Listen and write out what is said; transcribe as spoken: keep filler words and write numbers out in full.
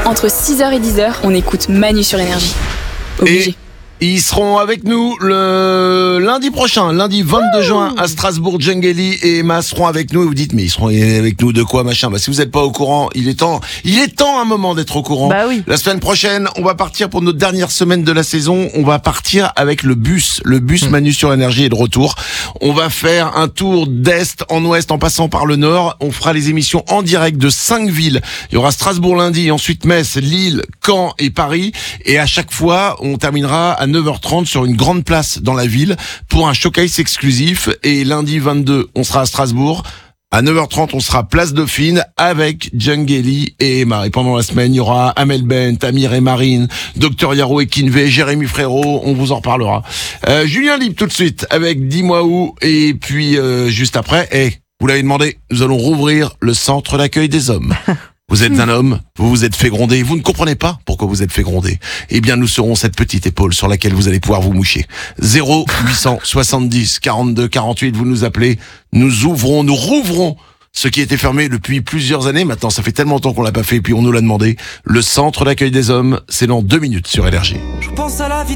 Entre six heures et dix heures, on écoute Manu sur Énergie. Obligé. Et ils seront avec nous le lundi prochain, lundi vingt-deux juin à Strasbourg. Djengeli et Emma seront avec nous. Et vous dites, mais ils seront avec nous de quoi, machin? Bah, si vous n'êtes pas au courant, il est temps, il est temps un moment d'être au courant. Bah oui. La semaine prochaine, on va partir pour notre dernière semaine de la saison. On va partir avec le bus. Le bus mmh. Manu sur Énergie est de retour. On va faire un tour d'est en ouest en passant par le nord. On fera les émissions en direct de cinq villes. Il y aura Strasbourg lundi, ensuite Metz, Lille, Caen et Paris. Et à chaque fois, on terminera à neuf heures trente sur une grande place dans la ville pour un showcase exclusif. Et lundi vingt-deux, on sera à Strasbourg. À neuf heures trente, on sera place Dauphine avec Djengeli et Emma. Et pendant la semaine, il y aura Amel Bent, Amir et Marine, Docteur Yaro et Kinvey, Jérémy Frérot, on vous en reparlera. Euh, Julien Libre tout de suite avec Dis-moi où. Et puis euh, juste après, eh, vous l'avez demandé, nous allons rouvrir le centre d'accueil des hommes. Vous êtes un homme, vous vous êtes fait gronder, vous ne comprenez pas pourquoi vous êtes fait gronder. Eh bien, nous serons cette petite épaule sur laquelle vous allez pouvoir vous moucher. zéro huit cent soixante-dix quarante-deux quarante-huit, vous nous appelez, nous ouvrons, nous rouvrons ce qui était fermé depuis plusieurs années. Maintenant, ça fait tellement longtemps qu'on l'a pas fait, et puis on nous l'a demandé. Le centre d'accueil des hommes, c'est dans deux minutes sur Énergie. Je pense à la vie.